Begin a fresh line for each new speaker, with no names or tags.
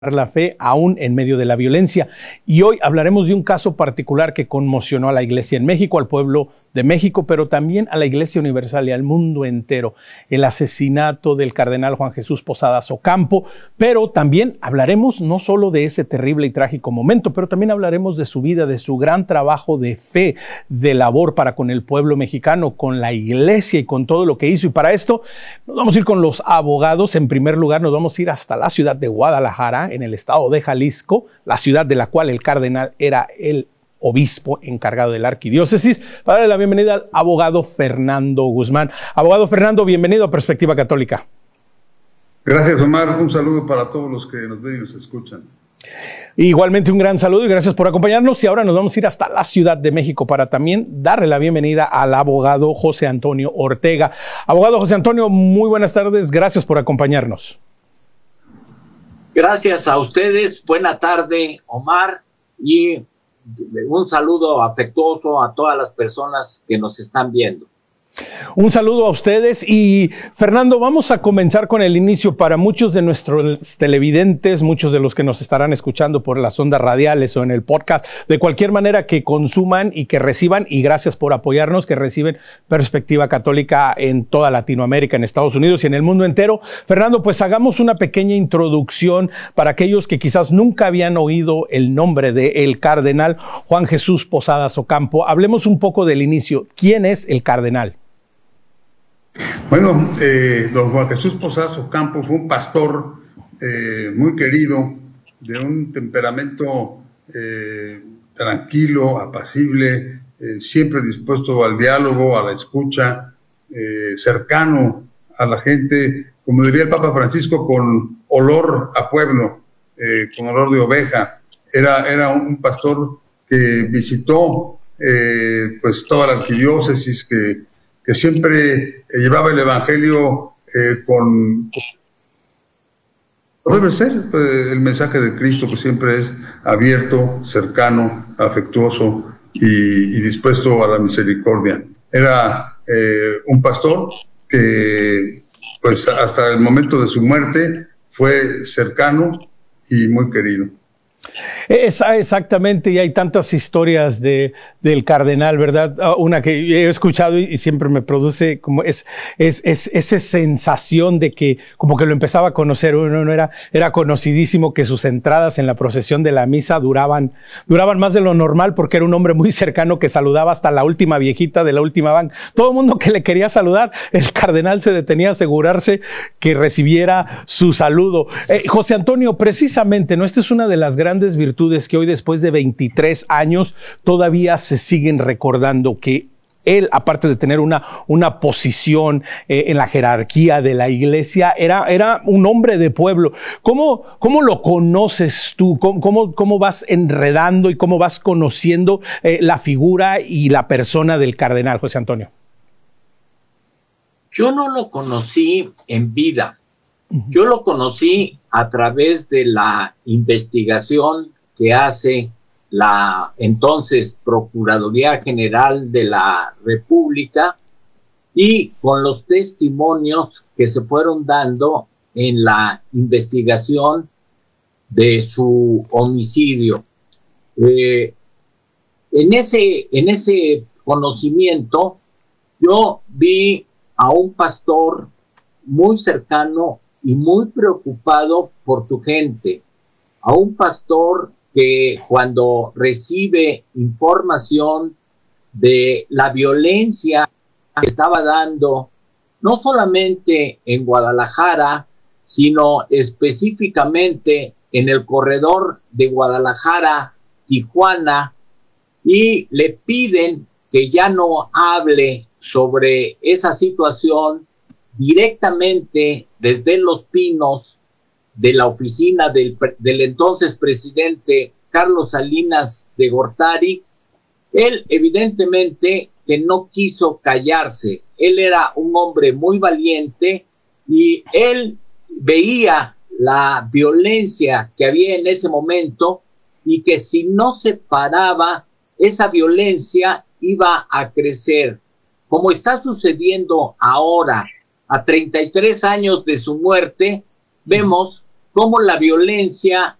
la fe aún en medio de la violencia. Y hoy hablaremos de un caso particular que conmocionó a la Iglesia en México, al pueblo de México, pero también a la Iglesia Universal y al mundo entero. El asesinato del cardenal Juan Jesús Posadas Ocampo, pero también hablaremos no solo de ese terrible y trágico momento, pero también hablaremos de su vida, de su gran trabajo de fe, de labor para con el pueblo mexicano, con la Iglesia y con todo lo que hizo. Y para esto nos vamos a ir con los abogados. En primer lugar, nos vamos a ir hasta la ciudad de Guadalajara, en el estado de Jalisco, la ciudad de la cual el cardenal era el obispo encargado de la arquidiócesis, para darle la bienvenida al abogado Fernando Guzmán. Abogado Fernando, bienvenido a Perspectiva Católica.
Gracias, Omar. Un saludo para todos los que nos ven y nos escuchan.
Igualmente un gran saludo y gracias por acompañarnos. Y ahora nos vamos a ir hasta la Ciudad de México para también darle la bienvenida al abogado José Antonio Ortega. Abogado José Antonio, muy buenas tardes. Gracias por acompañarnos.
Gracias a ustedes. Buena tarde, Omar, y un saludo afectuoso a todas las personas que nos están viendo.
Un saludo a ustedes y Fernando, vamos a comenzar con el inicio. Para muchos de nuestros televidentes, muchos de los que nos estarán escuchando por las ondas radiales o en el podcast, de cualquier manera que consuman y que reciban, y gracias por apoyarnos, que reciben Perspectiva Católica en toda Latinoamérica, en Estados Unidos y en el mundo entero. Fernando, pues hagamos una pequeña introducción para aquellos que quizás nunca habían oído el nombre del cardenal Juan Jesús Posadas Ocampo. Hablemos un poco del inicio. ¿Quién es el cardenal?
Bueno, don Juan Jesús Posadas Ocampo fue un pastor muy querido, de un temperamento tranquilo, apacible, siempre dispuesto al diálogo, a la escucha, cercano a la gente, como diría el Papa Francisco, con olor a pueblo, con olor de oveja. Era un pastor que visitó pues toda la arquidiócesis, que siempre llevaba el evangelio debe ser el mensaje de Cristo, que siempre es abierto, cercano, afectuoso y dispuesto a la misericordia. Era un pastor que pues hasta el momento de su muerte fue cercano y muy querido.
Exactamente, y hay tantas historias del cardenal, ¿verdad? Una que he escuchado y siempre me produce como es esa sensación de que como que lo empezaba a conocer. Uno no era conocidísimo, que sus entradas en la procesión de la misa duraban más de lo normal, porque era un hombre muy cercano que saludaba hasta la última viejita de la última banca. Todo el mundo que le quería saludar, el cardenal se detenía a asegurarse que recibiera su saludo. José Antonio, precisamente, ¿no? Esta es una de las grandes virtudes que hoy, después de 23 años, todavía se siguen recordando, que él, aparte de tener una posición en la jerarquía de la Iglesia, era un hombre de pueblo. ¿Cómo lo conoces tú? ¿Cómo vas enredando y cómo vas conociendo la figura y la persona del cardenal, José Antonio?
Yo no lo conocí en vida. Yo lo conocí a través de la investigación que hace la entonces Procuraduría General de la República y con los testimonios que se fueron dando en la investigación de su homicidio. En ese conocimiento yo vi a un pastor muy cercano y muy preocupado por su gente, a un pastor que cuando recibe información de la violencia que estaba dando, no solamente en Guadalajara, sino específicamente en el corredor de Guadalajara-Tijuana, y le piden que ya no hable sobre esa situación directamente desde Los Pinos, de la oficina del entonces presidente Carlos Salinas de Gortari. Él evidentemente que no quiso callarse. Él era un hombre muy valiente y él veía la violencia que había en ese momento y que si no se paraba, esa violencia iba a crecer. Como está sucediendo ahora, a 33 años de su muerte, vemos cómo la violencia